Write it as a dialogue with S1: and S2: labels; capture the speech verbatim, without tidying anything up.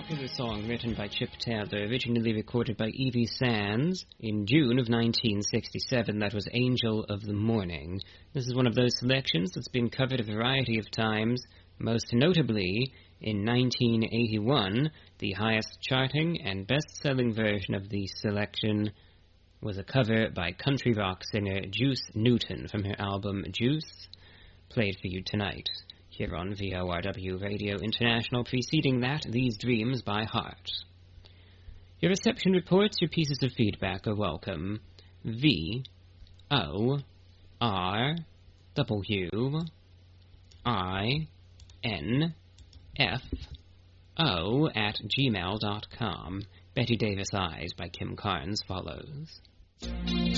S1: popular song written by Chip Taylor, originally recorded by Evie Sands in June of nineteen sixty-seven. That was Angel of the Morning. This is one of those selections that's been covered a variety of times, most notably in nineteen eighty-one. The highest charting and best-selling version of the selection was a cover by country rock singer Juice Newton from her album Juice, played for you tonight here on V O R W Radio International. Preceding that, These Dreams by Heart. Your reception reports, your pieces of feedback are welcome. V O R W I N F O at gmail dot com. Betty Davis Eyes by Kim Carnes follows.